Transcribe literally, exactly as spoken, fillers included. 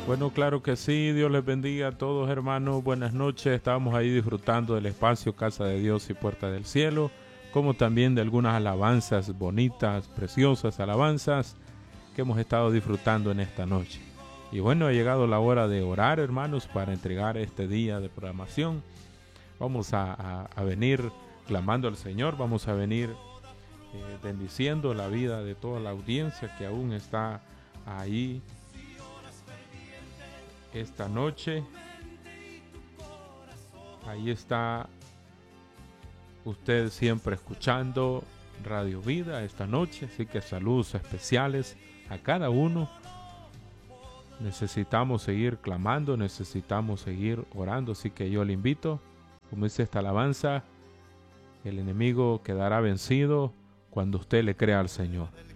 Bueno, claro que sí, Dios les bendiga a todos, hermanos, buenas noches. Estábamos ahí disfrutando del espacio Casa de Dios y Puerta del Cielo, como también de algunas alabanzas bonitas, preciosas alabanzas que hemos estado disfrutando en esta noche. Y bueno, ha llegado la hora de orar, hermanos, para entregar este día de programación. Vamos a, a, a venir clamando al Señor, vamos a venir eh, bendiciendo la vida de toda la audiencia que aún está ahí esta noche. Ahí está usted siempre escuchando Radio Vida esta noche, así que saludos especiales a cada uno. Necesitamos seguir clamando, necesitamos seguir orando, así que yo le invito, como dice esta alabanza, el enemigo quedará vencido cuando usted le crea al Señor.